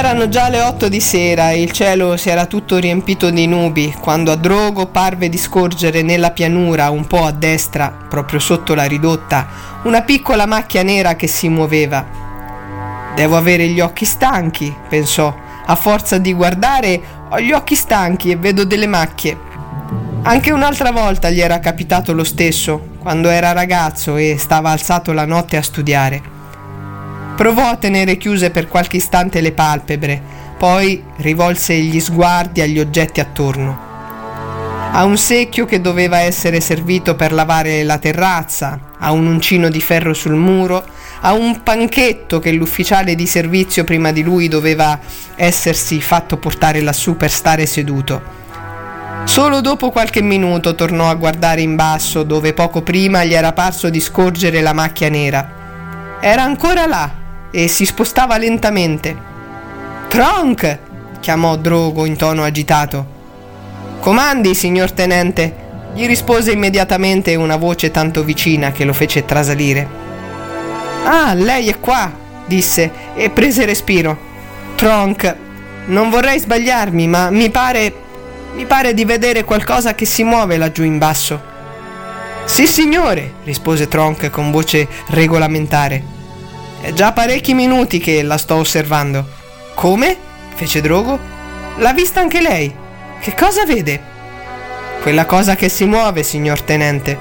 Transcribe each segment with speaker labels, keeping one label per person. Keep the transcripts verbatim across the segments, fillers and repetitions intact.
Speaker 1: Erano già le otto di sera e il cielo si era tutto riempito di nubi quando a Drogo parve di scorgere nella pianura, un po' a destra, proprio sotto la ridotta, una piccola macchia nera che si muoveva. «Devo avere gli occhi stanchi», pensò. «A forza di guardare ho gli occhi stanchi e vedo delle macchie». Anche un'altra volta gli era capitato lo stesso, quando era ragazzo e stava alzato la notte a studiare. Provò a tenere chiuse per qualche istante le palpebre, poi rivolse gli sguardi agli oggetti attorno. A un secchio che doveva essere servito per lavare la terrazza, a un uncino di ferro sul muro, a un panchetto che l'ufficiale di servizio prima di lui doveva essersi fatto portare lassù per stare seduto. Solo dopo qualche minuto tornò a guardare in basso, dove poco prima gli era parso di scorgere la macchia nera. Era ancora là e si spostava lentamente. «Tronk!» chiamò Drogo in tono agitato. «Comandi, signor tenente!» gli rispose immediatamente una voce tanto vicina che lo fece trasalire. «Ah, lei è qua!» disse e prese respiro. «Tronk, non vorrei sbagliarmi, ma mi pare... mi pare di vedere qualcosa che si muove laggiù in basso». «Sì, signore!» rispose Tronk con voce regolamentare. «È già parecchi minuti che la sto osservando». «Come?» fece Drogo. «L'ha vista anche lei? Che cosa vede?» «Quella cosa che si muove, signor tenente».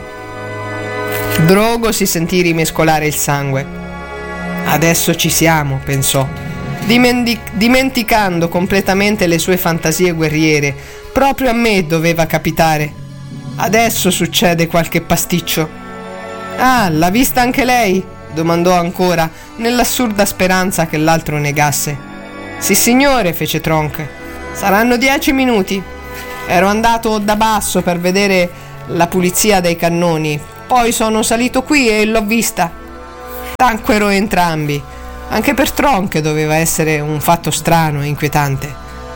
Speaker 1: Drogo si sentì rimescolare il sangue. «Adesso ci siamo», pensò, dimentic- dimenticando completamente le sue fantasie guerriere. Proprio a me doveva capitare. Adesso succede qualche pasticcio. «Ah, l'ha vista anche lei?» domandò ancora, nell'assurda speranza che l'altro negasse. «Sì, signore», fece Tronk. «Saranno dieci minuti. Ero andato da basso per vedere la pulizia dei cannoni. Poi sono salito qui e l'ho vista». Tacquero entrambi. Anche per Tronk doveva essere un fatto strano e inquietante.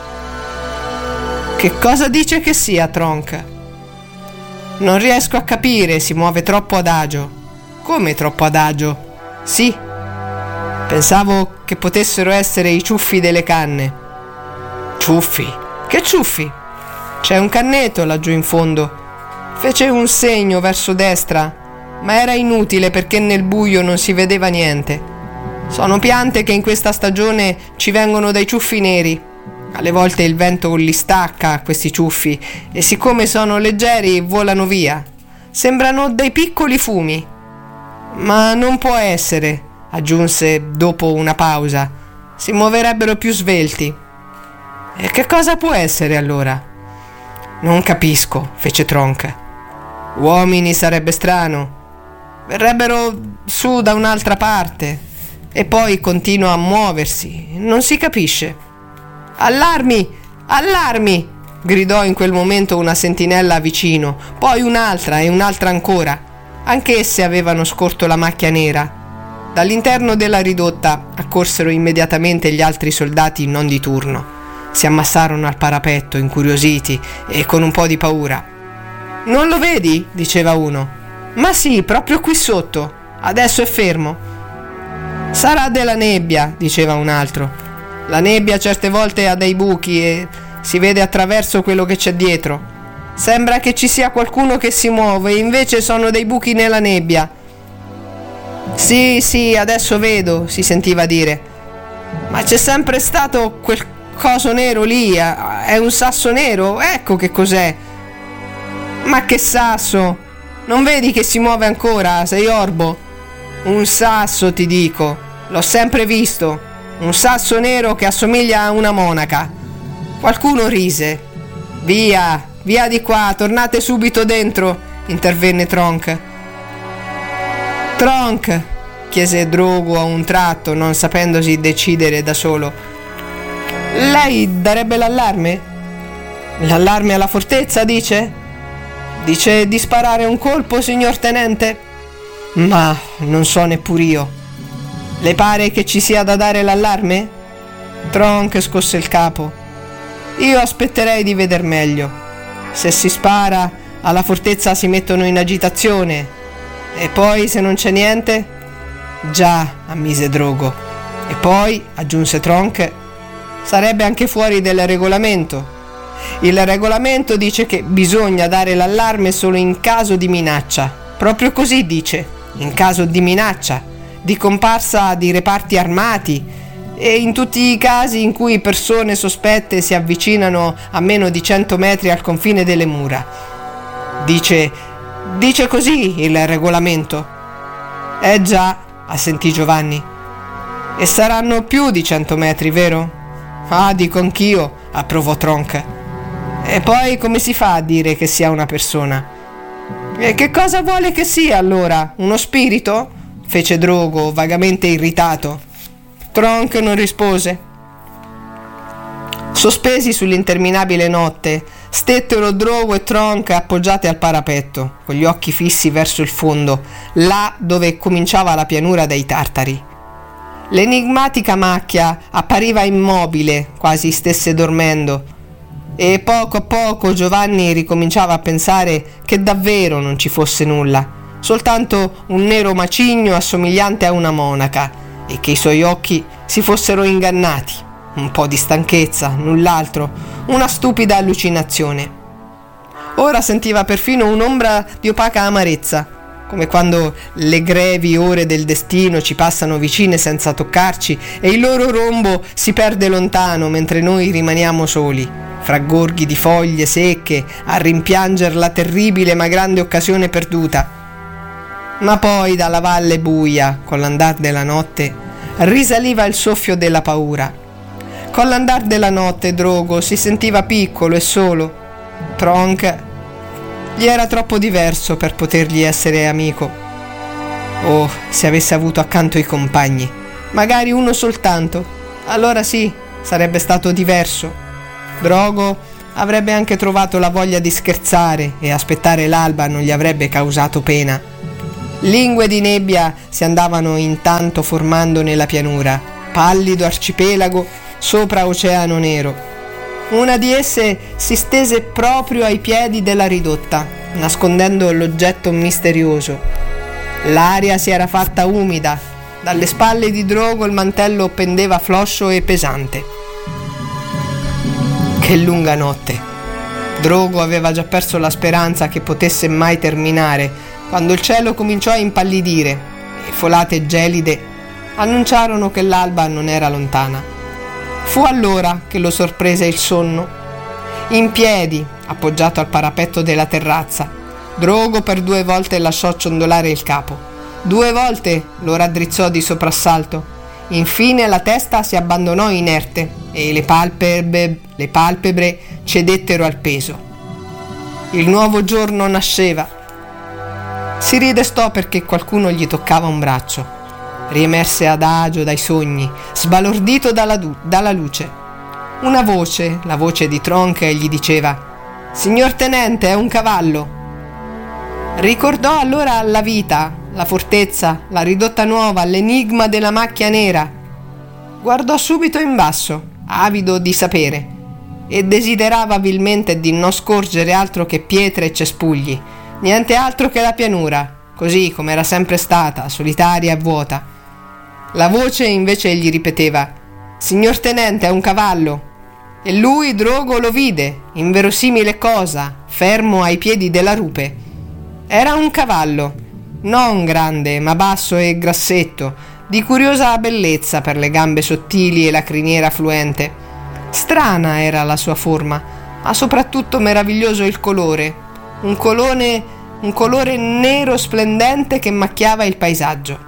Speaker 1: «Che cosa dice che sia, Tronk?» «Non riesco a capire, si muove troppo adagio». «Come troppo adagio?» «Sì, pensavo che potessero essere i ciuffi delle canne». «Ciuffi? Che ciuffi?» «C'è un canneto laggiù in fondo». Fece un segno verso destra, ma era inutile perché nel buio non si vedeva niente. Sono piante che in questa stagione ci vengono dai ciuffi neri. Alle volte il vento li stacca, questi ciuffi, e siccome sono leggeri volano via. Sembrano dei piccoli fumi». «Ma non può essere», aggiunse dopo una pausa. «Si muoverebbero più svelti». «E che cosa può essere allora?» «Non capisco», fece Tronk. «Uomini sarebbe strano. Verrebbero su da un'altra parte e poi continua a muoversi. Non si capisce». «Allarmi! Allarmi!» gridò in quel momento una sentinella vicino, poi un'altra e un'altra ancora. Anch'esse avevano scorto la macchia nera. Dall'interno della ridotta accorsero immediatamente gli altri soldati non di turno. Si ammassarono al parapetto, incuriositi e con un po' di paura. «Non lo vedi?» diceva uno. «Ma sì, proprio qui sotto. Adesso è fermo». «Sarà della nebbia», diceva un altro. «La nebbia certe volte ha dei buchi e si vede attraverso quello che c'è dietro. Sembra che ci sia qualcuno che si muove e invece sono dei buchi nella nebbia». «Sì, sì, adesso vedo», si sentiva dire. «Ma c'è sempre stato quel coso nero lì, è un sasso nero, ecco che cos'è». «Ma che sasso? Non vedi che si muove ancora, sei orbo?» «Un sasso, ti dico, l'ho sempre visto, un sasso nero che assomiglia a una monaca». Qualcuno rise. «Via, via di qua, tornate subito dentro», intervenne Tronk. «Tronk», chiese Drogo a un tratto, non sapendosi decidere da solo, «lei darebbe l'allarme?» «L'allarme alla fortezza, dice?» «Dice di sparare un colpo, signor tenente?» «Ma non so neppure io». «Le pare che ci sia da dare l'allarme?» Tronk scosse il capo. «Io aspetterei di veder meglio. Se si spara, alla fortezza si mettono in agitazione. E poi, se non c'è niente?» «Già», ammise Drogo. «E poi», aggiunse Tronk, sarebbe anche fuori del regolamento. Il regolamento dice che bisogna dare l'allarme solo in caso di minaccia. Proprio così dice, in caso di minaccia, di comparsa di reparti armati e in tutti i casi in cui persone sospette si avvicinano a meno di cento metri al confine delle mura. Dice, dice così il regolamento. Eh già, assentì Giovanni. E saranno più di cento metri, vero? Ah, dico anch'io, approvò Tronk. E poi come si fa a dire che sia una persona? E che cosa vuole che sia allora? Uno spirito? Fece Drogo, vagamente irritato. Tronk non rispose. Sospesi sull'interminabile notte, stettero Drogo e Tronk appoggiati al parapetto, con gli occhi fissi verso il fondo, là dove cominciava la pianura dei Tartari. L'enigmatica macchia appariva immobile, quasi stesse dormendo, e poco a poco Giovanni ricominciava a pensare che davvero non ci fosse nulla, soltanto un nero macigno assomigliante a una monaca, e che i suoi occhi si fossero ingannati, un po' di stanchezza, null'altro, una stupida allucinazione. Ora sentiva perfino un'ombra di opaca amarezza, come quando le grevi ore del destino ci passano vicine senza toccarci e il loro rombo si perde lontano mentre noi rimaniamo soli, fra gorghi di foglie secche, a rimpianger la terribile ma grande occasione perduta. Ma poi dalla valle buia, con l'andar della notte, risaliva il soffio della paura. Con l'andar della notte Drogo si sentiva piccolo e solo. Tronk gli era troppo diverso per potergli essere amico. Oh, se avesse avuto accanto i compagni, magari uno soltanto, allora sì, sarebbe stato diverso. Drogo avrebbe anche trovato la voglia di scherzare e aspettare l'alba non gli avrebbe causato pena. Lingue di nebbia si andavano intanto formando nella pianura, pallido arcipelago sopra oceano nero. Una di esse si stese proprio ai piedi della ridotta, nascondendo l'oggetto misterioso. L'aria si era fatta umida, dalle spalle di Drogo il mantello pendeva floscio e pesante. Che lunga notte! Drogo aveva già perso la speranza che potesse mai terminare, quando il cielo cominciò a impallidire e folate gelide annunciarono che l'alba non era lontana. Fu allora che lo sorprese il sonno. In piedi, appoggiato al parapetto della terrazza, Drogo per due volte lasciò ciondolare il capo. Due volte lo raddrizzò di soprassalto. Infine la testa si abbandonò inerte e le palpebre, le palpebre cedettero al peso. Il nuovo giorno nasceva. Si ridestò perché qualcuno gli toccava un braccio. Riemerse adagio dai sogni, sbalordito dalla, du- dalla luce. Una voce, la voce di Tronk, gli diceva: «Signor tenente, è un cavallo». Ricordò allora la vita, la fortezza, la ridotta nuova, l'enigma della macchia nera. Guardò subito in basso, avido di sapere, e desiderava vilmente di non scorgere altro che pietre e cespugli, niente altro che la pianura, così come era sempre stata, solitaria e vuota. La voce invece gli ripeteva: «Signor tenente, è un cavallo». E lui, Drogo, lo vide, inverosimile cosa, fermo ai piedi della rupe. Era un cavallo, non grande, ma basso e grassetto, di curiosa bellezza per le gambe sottili e la criniera fluente. Strana era la sua forma, ma soprattutto meraviglioso il colore, un colore, un colore nero splendente che macchiava il paesaggio.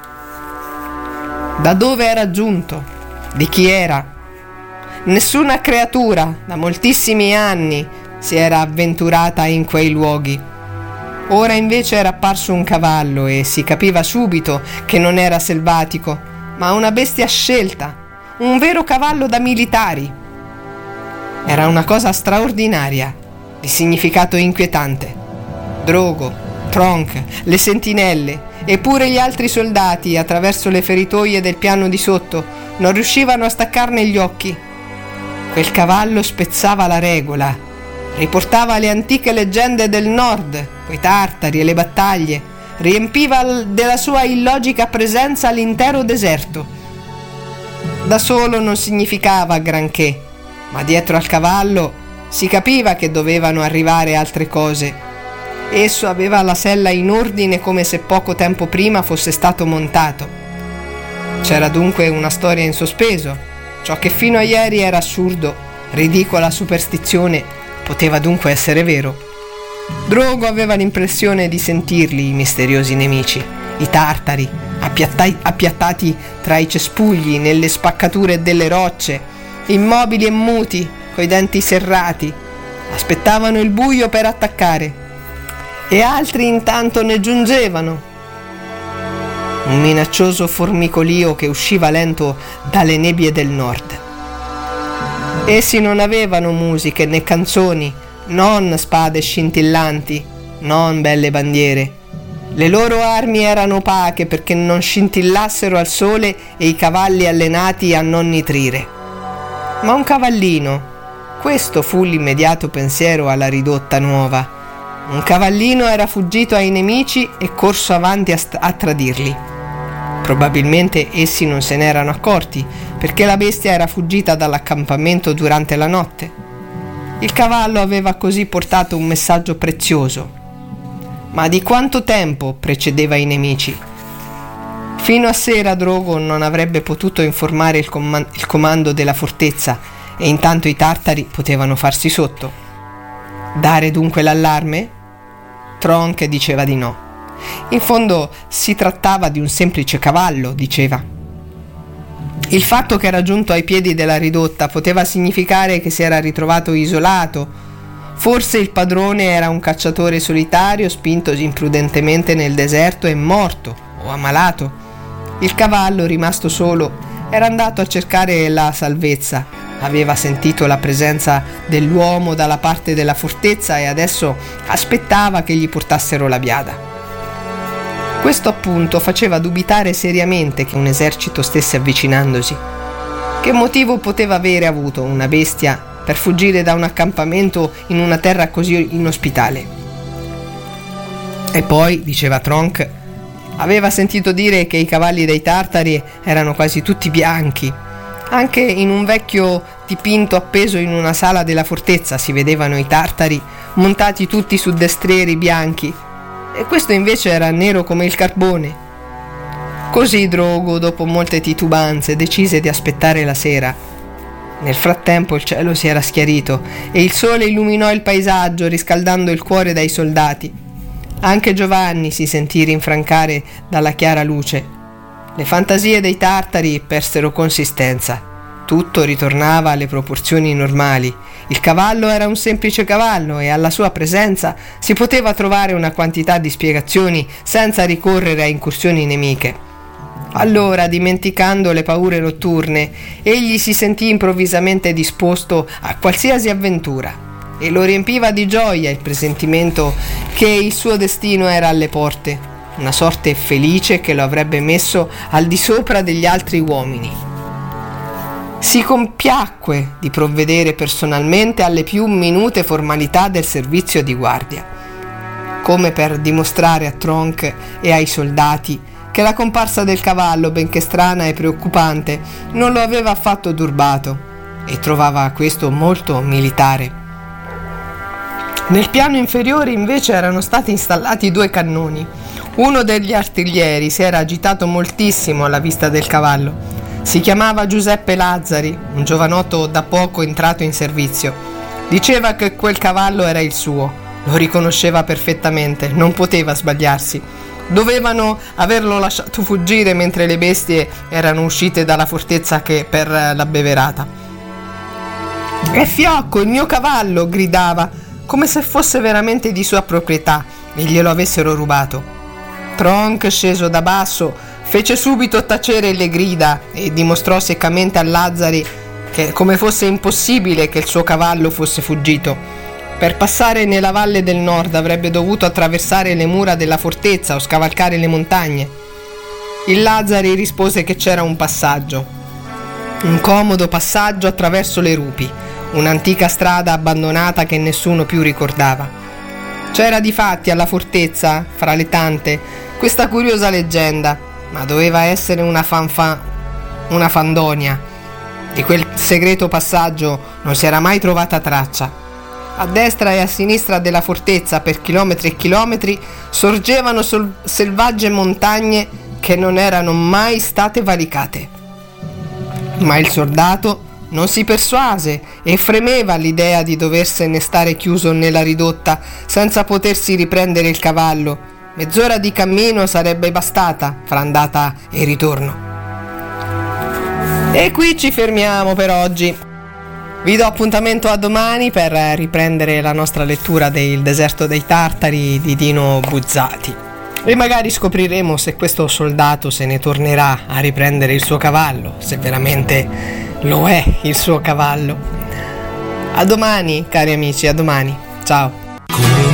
Speaker 1: Da dove era giunto? Di chi era? Nessuna creatura da moltissimi anni si era avventurata in quei luoghi. Ora invece era apparso un cavallo e si capiva subito che non era selvatico, ma una bestia scelta, un vero cavallo da militari. Era una cosa straordinaria, di significato inquietante. Drogo, Tronk, le sentinelle e pure gli altri soldati, attraverso le feritoie del piano di sotto, non riuscivano a staccarne gli occhi. Quel cavallo spezzava la regola, riportava le antiche leggende del nord, quei tartari e le battaglie, riempiva della sua illogica presenza l'intero deserto. Da solo non significava granché, ma dietro al cavallo si capiva che dovevano arrivare altre cose. Esso aveva la sella in ordine come se poco tempo prima fosse stato montato. C'era dunque una storia in sospeso. Ciò che fino a ieri era assurdo, ridicola superstizione, poteva dunque essere vero. Drogo aveva l'impressione di sentirli i misteriosi nemici, i tartari, appiattai, appiattati tra i cespugli, nelle spaccature delle rocce, immobili e muti, coi denti serrati, aspettavano il buio per attaccare, e altri intanto ne giungevano. Un minaccioso formicolio che usciva lento dalle nebbie del nord. Essi non avevano musiche né canzoni, non spade scintillanti, non belle bandiere. Le loro armi erano opache perché non scintillassero al sole e i cavalli allenati a non nitrire. Ma un cavallino, questo fu l'immediato pensiero alla ridotta nuova. Un cavallino era fuggito ai nemici e corso avanti a, st- a tradirli. Probabilmente essi non se n'erano accorti, perché la bestia era fuggita dall'accampamento durante la notte. Il cavallo aveva così portato un messaggio prezioso. Ma di quanto tempo precedeva i nemici? Fino a sera Drogo non avrebbe potuto informare il, com- il comando della fortezza, e intanto i tartari potevano farsi sotto. Dare dunque l'allarme? Tronk diceva di no. In fondo si trattava di un semplice cavallo, diceva. Il fatto che era giunto ai piedi della ridotta poteva significare che si era ritrovato isolato. Forse il padrone era un cacciatore solitario spintosi imprudentemente nel deserto e morto o ammalato. Il cavallo, rimasto solo, era andato a cercare la salvezza. Aveva sentito la presenza dell'uomo dalla parte della fortezza e adesso aspettava che gli portassero la biada. Questo appunto faceva dubitare seriamente che un esercito stesse avvicinandosi. Che motivo poteva avere avuto una bestia per fuggire da un accampamento in una terra così inospitale? E poi, diceva Tronk, aveva sentito dire che i cavalli dei tartari erano quasi tutti bianchi. Anche in un vecchio dipinto appeso in una sala della fortezza si vedevano i tartari montati tutti su destrieri bianchi, e questo invece era nero come il carbone. Così Drogo, dopo molte titubanze, decise di aspettare la sera. Nel frattempo il cielo si era schiarito e il sole illuminò il paesaggio, riscaldando il cuore dai soldati. Anche Giovanni si sentì rinfrancare dalla chiara luce. Le fantasie dei tartari persero consistenza. Tutto ritornava alle proporzioni normali. Il cavallo era un semplice cavallo e alla sua presenza si poteva trovare una quantità di spiegazioni senza ricorrere a incursioni nemiche. Allora, dimenticando le paure notturne, egli si sentì improvvisamente disposto a qualsiasi avventura e lo riempiva di gioia il presentimento che il suo destino era alle porte, una sorte felice che lo avrebbe messo al di sopra degli altri uomini. Si compiacque di provvedere personalmente alle più minute formalità del servizio di guardia, come per dimostrare a Tronk e ai soldati che la comparsa del cavallo, benché strana e preoccupante, non lo aveva affatto turbato, e trovava questo molto militare. Nel piano inferiore invece erano stati installati due cannoni. Uno degli artiglieri si era agitato moltissimo alla vista del cavallo. Si chiamava Giuseppe Lazzari, un giovanotto da poco entrato in servizio. Diceva che quel cavallo era il suo, lo riconosceva perfettamente, non poteva sbagliarsi. Dovevano averlo lasciato fuggire mentre le bestie erano uscite dalla fortezza che per la beverata. «È fiocco, il mio cavallo!» gridava, come se fosse veramente di sua proprietà e glielo avessero rubato. Tronk, sceso da basso, fece subito tacere le grida e dimostrò seccamente a Lazzari che come fosse impossibile che il suo cavallo fosse fuggito. Per passare nella valle del nord avrebbe dovuto attraversare le mura della fortezza o scavalcare le montagne. Il Lazzari rispose che c'era un passaggio, un comodo passaggio attraverso le rupi, un'antica strada abbandonata che nessuno più ricordava. C'era difatti alla fortezza, fra le tante, questa curiosa leggenda, ma doveva essere una fanfa, una fandonia. Di quel segreto passaggio non si era mai trovata traccia. A destra e a sinistra della fortezza, per chilometri e chilometri, sorgevano sol- selvagge montagne che non erano mai state valicate. Ma il soldato non si persuase e fremeva all'idea di doversene stare chiuso nella ridotta senza potersi riprendere il cavallo. Mezz'ora di cammino sarebbe bastata fra andata e ritorno. E qui ci fermiamo per oggi. Vi do appuntamento a domani per riprendere la nostra lettura del Deserto dei Tartari di Dino Buzzati. E magari scopriremo se questo soldato se ne tornerà a riprendere il suo cavallo, se veramente lo è il suo cavallo. A domani, cari amici, a domani. Ciao.